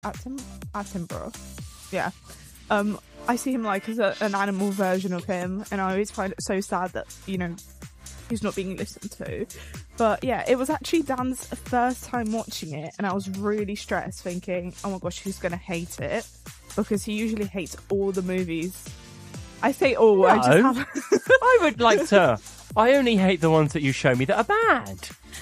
Attenborough. Yeah. I see him like as an animal version of him, and I always find it so sad that, you know, he's not being listened to. But yeah, it was actually Dan's first time watching it, and I was really stressed, thinking, oh my gosh, he's gonna hate it, because he usually hates all the movies. I say all. No, I just have. I would like to. I only hate the ones that you show me that are bad.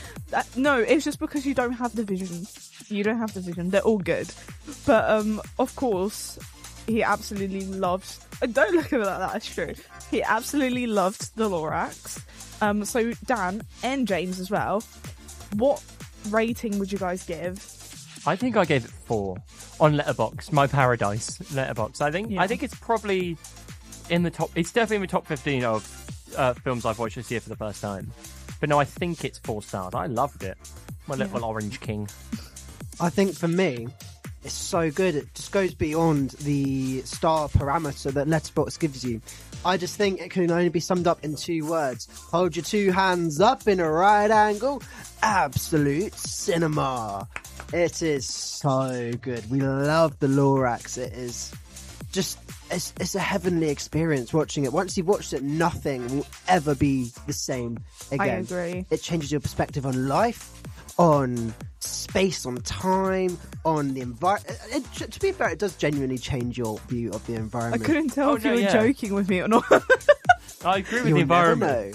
No, it's just because you don't have the vision. You don't have the vision. They're all good, but of course, he absolutely loved. Don't look at it like that. It's true. He absolutely loved the Lorax. So Dan and James as well. What rating would you guys give? I think I gave it 4 on Letterboxd. My Paradise Letterboxd. I think it's probably in the top. It's definitely in the top 15 of films I've watched this year for the first time. But no, I think it's 4 stars. I loved it. My little Orange King. I think for me, it's so good. It just goes beyond the star parameter that Letterboxd gives you. I just think it can only be summed up in 2 words. Hold your 2 hands up in a right angle. Absolute cinema. It is so good. We love the Lorax. It is just, it's a heavenly experience watching it. Once you've watched it, nothing will ever be the same again. I agree. It changes your perspective on life, on space, on time, on the environment. To be fair, it does genuinely change your view of the environment. I couldn't tell if you were joking with me or not. I agree with the environment.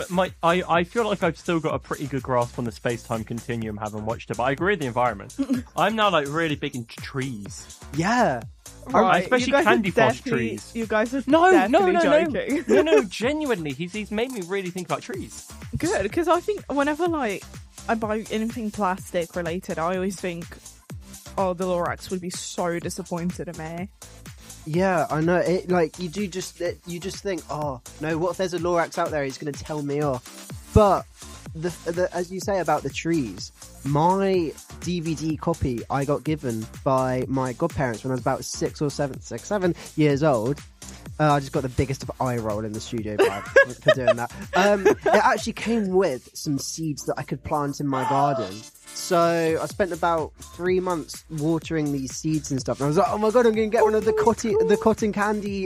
I feel like I've still got a pretty good grasp on the space-time continuum, having watched it, but I agree with the environment. I'm now like really big into trees. Yeah. Right, especially candy floss trees. You guys are no, joking. No, genuinely, he's made me really think about trees. Good, because I think whenever like I buy anything plastic related, I always think, oh, the Lorax would be so disappointed in me. Yeah, I know. It like you just think, oh no, what if there's a Lorax out there? He's going to tell me off. But the as you say about the trees, my DVD copy I got given by my godparents when I was about 7 years old. I just got the biggest of eye roll in the studio for doing that. It actually came with some seeds that I could plant in my garden. So I spent about 3 months watering these seeds and stuff. And I was like, oh my god, I'm going to get one of the cotton candy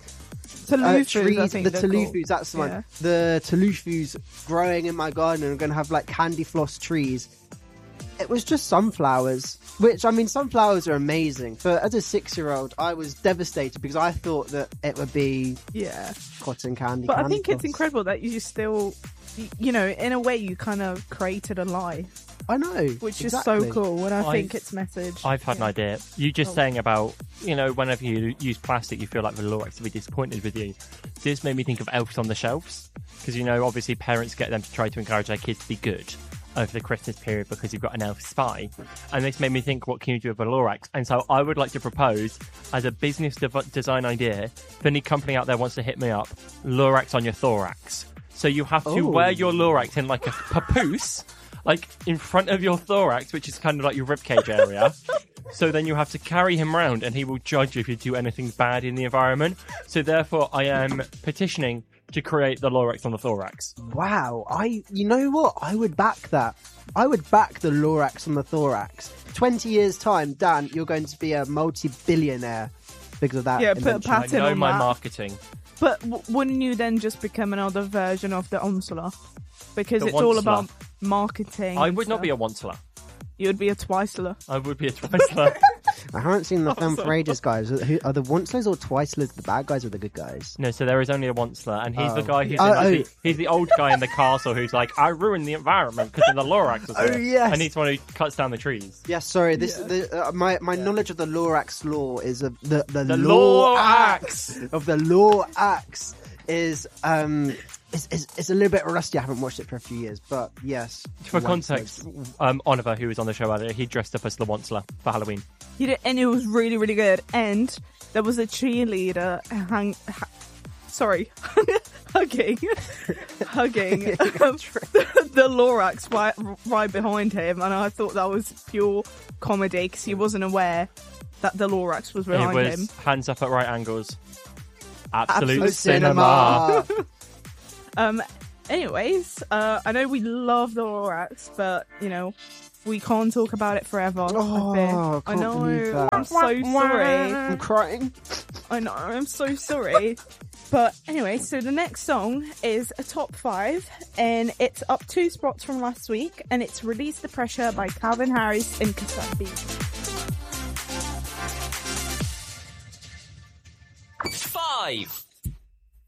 Talufus, trees, the Talufus, that's the one. The Talufus growing in my garden, and I'm going to have like candy floss trees. It was just sunflowers, which, I mean, sunflowers are amazing. But as a 6-year-old, I was devastated because I thought that it would be cotton candy. But I think it's incredible that you still, you know, in a way, you kind of created a life. I know. Which is so cool, and I think it's message. I've had an idea. You just saying about, you know, whenever you use plastic, you feel like the Lorax will be disappointed with you. This made me think of Elves on the Shelves. Because, you know, obviously parents get them to try to encourage their kids to be good over the Christmas period because you've got an elf spy. And this made me think, what can you do with a Lorax? And so I would like to propose, as a business design idea, if any company out there wants to hit me up, Lorax on your thorax. So you have to wear your Lorax in like a papoose, like in front of your thorax, which is kind of like your ribcage area. So then you have to carry him around and he will judge if you do anything bad in the environment. So therefore I am petitioning to create the Lorax on the thorax. Wow. You know what? I would back that. I would back the Lorax on the thorax. 20 years time, Dan, you're going to be a multi-billionaire because of that. Yeah, put a patent I know on my that. Marketing. But wouldn't you then just become another version of the Onsler? Because it's Onceler. all about marketing. I would not be a Onceler. You would be a Twiceler. I would be a Twiceler. I haven't seen the film for ages, guys. Are the Oncelers or Twicelers the bad guys or the good guys? No, so there is only a Onceler, and he's the guy who's he's the old guy in the castle who's like, I ruined the environment because of the Lorax was here. Yes. And he's the one who cuts down the trees. Yes, sorry. My knowledge of the Lorax law is the Lorax of the Lorax is it's a little bit rusty. I haven't watched it for a few years, but yes. For context, Oliver, who was on the show earlier, he dressed up as the Onceler for Halloween. He did, and it was really, really good. And there was a cheerleader hugging the Lorax right behind him, and I thought that was pure comedy because he wasn't aware that the Lorax was behind him. It was hands up at right angles. Absolute Absolute cinema. Anyways, I know we love the Lorax, but, you know, We can't talk about it forever. Oh, I I can't believe know. that. I'm so sorry. I'm crying. I know. I'm so sorry. But anyway, so the next song is a top 5, and it's up 2 spots from last week, and it's Release the Pressure by Calvin Harris and Cassette Beat. 5.